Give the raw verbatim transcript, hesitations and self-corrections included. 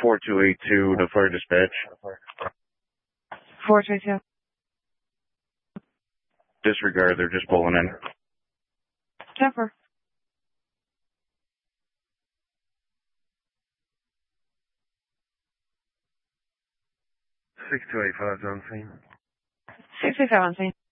four two eight two to fire dispatch. four two two. Disregard, they're just pulling in. Temper. six two eight five on scene. six two five on scene.